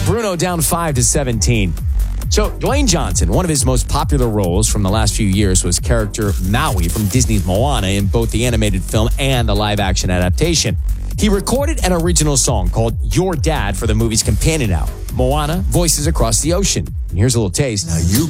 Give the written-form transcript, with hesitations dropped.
Bruno down 5-17. So, Dwayne Johnson, one of his most popular roles from the last few years was character Maui from Disney's Moana in both the animated film and the live-action adaptation. He recorded an original song called Your Dad for the movie's companion album, Moana, Voices Across the Ocean. And here's a little taste. Now you